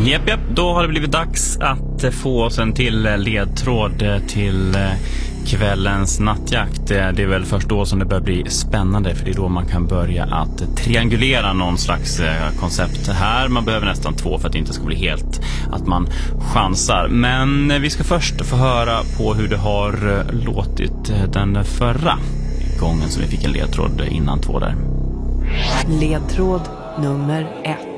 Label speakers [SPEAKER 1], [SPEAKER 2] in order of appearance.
[SPEAKER 1] Japp, då har det blivit dags att få oss en till ledtråd till kvällens nattjakt. Det är väl först då som det börjar bli spännande, för det är då man kan börja att triangulera någon slags koncept här. Man behöver nästan 2 för att det inte ska bli helt att man chansar. Men vi ska först få höra på hur det har låtit den förra gången som vi fick en ledtråd innan 2 där.
[SPEAKER 2] Ledtråd nummer 1.